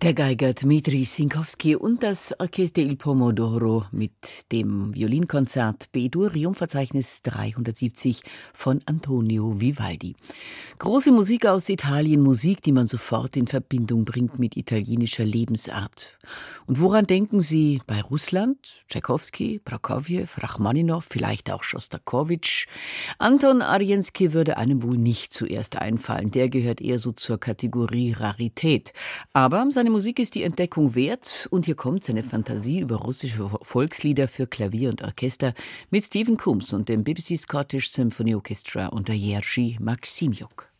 Der Geiger Dmitri Sinkowski und das Orchester Il Pomodoro mit dem Violinkonzert B-Dur, Triumphverzeichnis 370 von Antonio Vivaldi. Große Musik aus Italien, Musik, die man sofort in Verbindung bringt mit italienischer Lebensart. Und woran denken Sie bei Russland? Tschaikowski, Prokofjew, Rachmaninow, vielleicht auch Schostakowitsch? Anton Arensky würde einem wohl nicht zuerst einfallen. Der gehört eher so zur Kategorie Rarität. Aber seine Musik ist die Entdeckung wert und hier kommt seine Fantasie über russische Volkslieder für Klavier und Orchester mit Stephen Coombs und dem BBC Scottish Symphony Orchestra unter Jerzy Maksimjuk.